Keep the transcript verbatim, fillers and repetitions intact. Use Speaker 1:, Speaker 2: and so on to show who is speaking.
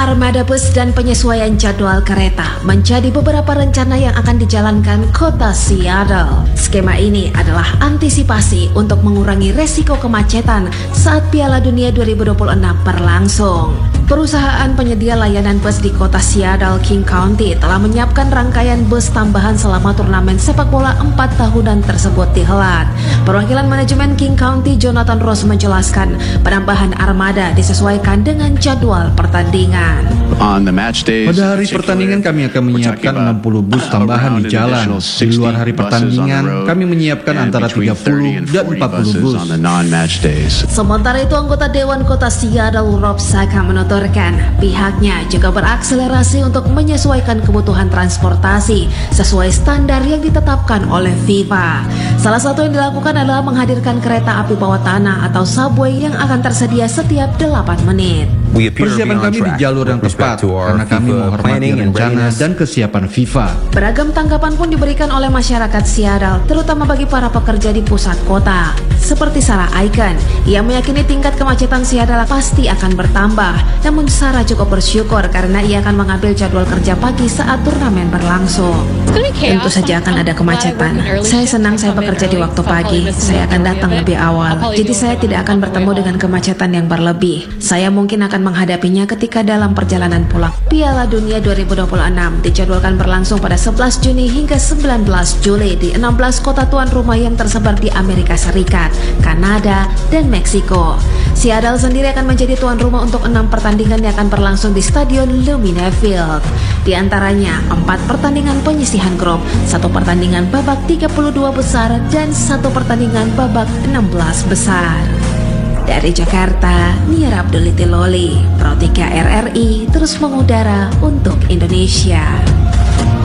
Speaker 1: armada bus dan penyesuaian jadwal kereta menjadi beberapa rencana yang akan dijalankan kota Seattle. Skema ini adalah antisipasi untuk mengurangi resiko kemacetan saat Piala Dunia dua ribu dua puluh enam berlangsung. Perusahaan penyedia layanan bus di kota Seattle, King County telah menyiapkan rangkaian bus tambahan selama turnamen sepak bola empat tahunan tersebut dihelat. Perwakilan manajemen King County, Jonathan Ross, menjelaskan penambahan armada disesuaikan dengan jadwal pertandingan.
Speaker 2: Pada hari pertandingan kami akan menyiapkan enam puluh bus tambahan di jalan. Di luar hari pertandingan, kami menyiapkan antara tiga puluh dan empat puluh bus.
Speaker 1: Sementara itu, anggota Dewan Kota Seattle, Rob Saka, menuturkan pihaknya juga berakselerasi untuk menyesuaikan kebutuhan transportasi sesuai standar yang ditetapkan oleh FIFA. Salah satu yang dilakukan adalah menghadirkan kereta api bawah tanah atau subway yang akan tersedia setiap delapan menit.
Speaker 2: Persiapan kami di jalur yang tepat karena kami menghormati rencana dan kesiapan FIFA.
Speaker 1: Beragam tanggapan pun diberikan oleh masyarakat Seattle, terutama bagi para pekerja di pusat kota. Seperti Sarah Icon, ia meyakini tingkat kemacetan Seattle pasti akan bertambah. Namun Sarah cukup bersyukur karena ia akan mengambil jadwal kerja pagi saat turnamen berlangsung. Tentu saja akan ada kemacetan. Saya senang saya bekerja di waktu pagi. Saya akan datang lebih awal. Jadi saya tidak akan bertemu dengan kemacetan yang berlebih. Saya mungkin akan menghadapinya ketika dalam perjalanan pulang. Piala Dunia dua ribu dua puluh enam dijadwalkan berlangsung pada sebelas Juni hingga sembilan belas Juli di enam belas kota tuan rumah yang tersebar di Amerika Serikat, Kanada, dan Meksiko. Seattle sendiri akan menjadi tuan rumah untuk enam pertandingan yang akan berlangsung di Stadion Lumina Field. Di antaranya empat pertandingan penyisihan grup, satu pertandingan babak tiga puluh dua besar, dan satu pertandingan babak enam belas besar. Dari Jakarta, Nia Abduliti Loli, Pro tiga R R I terus mengudara untuk Indonesia.